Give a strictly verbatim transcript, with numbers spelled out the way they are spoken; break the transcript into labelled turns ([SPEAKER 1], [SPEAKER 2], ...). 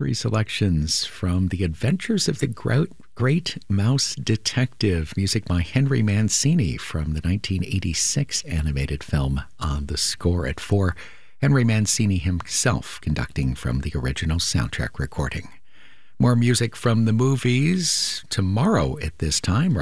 [SPEAKER 1] Three selections from The Adventures of the Great Mouse Detective, music by Henry Mancini from the nineteen eighty-six animated film. On the score at four, Henry Mancini himself conducting from the original soundtrack recording. More music from the movies tomorrow at this time.